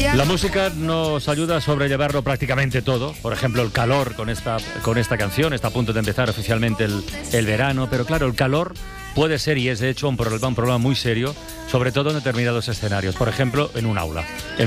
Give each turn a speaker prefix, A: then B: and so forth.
A: La música nos ayuda a sobrellevarlo prácticamente todo. Por ejemplo, el calor con esta canción. Está a punto de empezar oficialmente el verano. Pero claro, el calor puede ser y es de hecho un problema muy serio, sobre todo en determinados escenarios. Por ejemplo, en un aula.